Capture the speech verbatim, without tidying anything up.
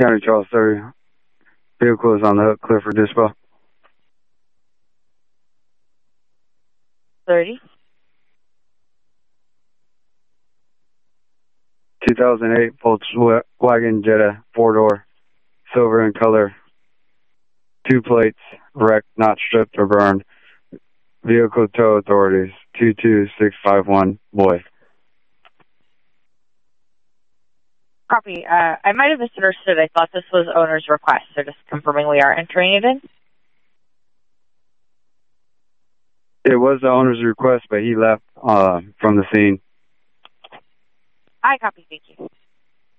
County Charles thirty. Vehicle is on the hook, clear for dispo. thirty. two thousand eight Volkswagen Jetta, four-door, silver in color, two plates, wrecked, not stripped or burned. Vehicle tow authorities, two two six five one, Boy. Copy. Uh, I might have misunderstood. I thought this was owner's request, so just confirming we are entering it in. It was the owner's request, but he left uh, from the scene. I copy. Thank you.